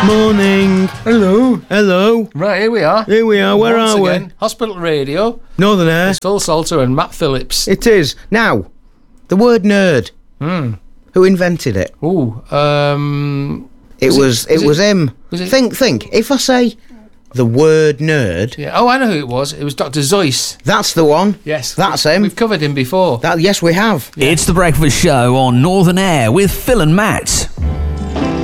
Morning. Hello. Hello. Right, here we are. Here we are. Where Once are again, we? Hospital Radio. Northern Air. It's Phil Salter and Matt Phillips. It is. Now, the word nerd. Who invented it? Ooh, It was him. was it- Think. If I say the word nerd, yeah. Oh, I know who it was. It was Dr. Zeus. that's the one. Yes. That's him. We've covered him before. Yes, we have. It's The Breakfast Show on Northern Air with Phil and Matt.